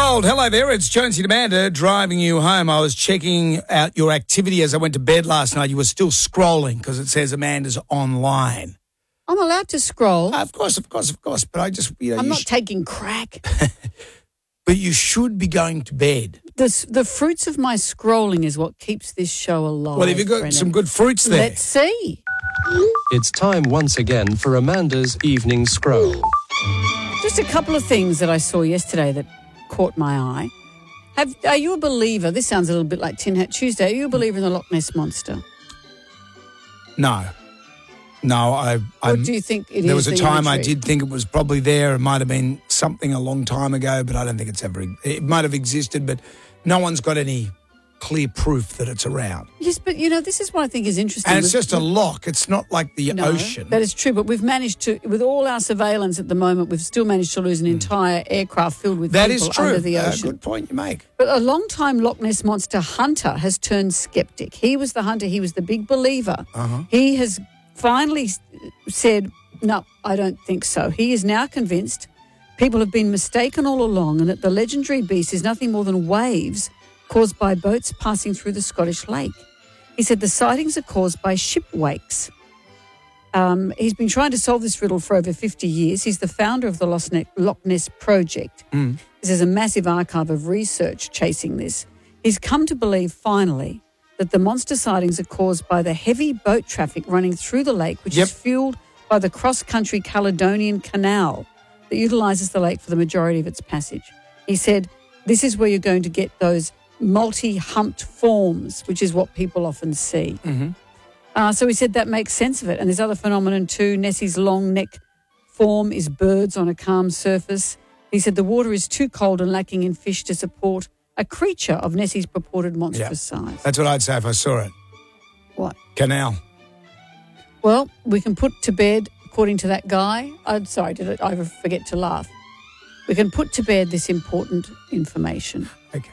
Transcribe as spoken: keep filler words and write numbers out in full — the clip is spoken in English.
Gold. Hello there. It's Jonesy and Amanda driving you home. I was checking out your activity as I went to bed last night. You were still scrolling because it says Amanda's online. I'm allowed to scroll. Uh, of course, of course, of course. But I just, you know, I'm you not sh- taking crack. but you should be going to bed. The, the fruits of my scrolling is what keeps this show alive. Well, have you got Brennan. some good fruits there? Let's see. It's time once again for Amanda's evening scroll. Just a couple of things that I saw yesterday that caught my eye. Have, are you a believer? This sounds a little bit like Tin Hat Tuesday. Are you a believer in the Loch Ness Monster? No. No, I... Or I'm, do you think it there is was a the time I imagery? did think it was probably there. It might have been something a long time ago, but I don't think it's ever... It might have existed, but no one's got any clear proof that it's around. Yes, but, you know, this is what I think is interesting. And it's We've- just a lock. It's not like the No, ocean. that is true, but we've managed to, with all our surveillance at the moment, we've still managed to lose an entire aircraft filled with That people is true. under the Uh, ocean. good point you make. But a long-time Loch Ness Monster hunter has turned skeptic. He was the hunter. He was the big believer. Uh-huh. He has finally s- said, no, I don't think so. He is now convinced people have been mistaken all along and that the legendary beast is nothing more than waves caused by boats passing through the Scottish lake. He said the sightings are caused by ship wakes. Um, he's been trying to solve this riddle for over fifty years. He's the founder of the Loch Ness, Loch Ness Project. Mm. This is a massive archive of research chasing this. He's come to believe, finally, that the monster sightings are caused by the heavy boat traffic running through the lake, which Yep. is fueled by the cross-country Caledonian Canal that utilises the lake for the majority of its passage. He said, this is where you're going to get those multi-humped forms, which is what people often see. Mm-hmm. Uh, so he said that makes sense of it. And there's other phenomenon too. Nessie's long neck form is birds on a calm surface. He said the water is too cold and lacking in fish to support a creature of Nessie's purported monstrous size. That's what I'd say if I saw it. What? Canal. Well, we can put to bed, according to that guy. I'm sorry, did I forget to laugh? We can put to bed this important information.